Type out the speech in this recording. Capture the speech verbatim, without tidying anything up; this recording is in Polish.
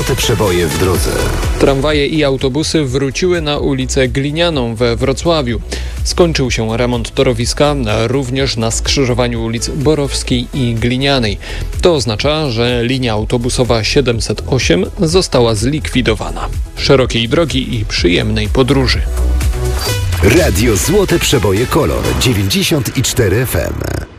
Te przeboje w drodze. Tramwaje i autobusy wróciły na ulicę Glinianą we Wrocławiu. Skończył się remont torowiska również na skrzyżowaniu ulic Borowskiej i Glinianej. To oznacza, że linia autobusowa siedemset osiem została zlikwidowana. Szerokiej drogi i przyjemnej podróży. Radio Złote Przeboje Kolor dziewięćdziesiąt cztery F M.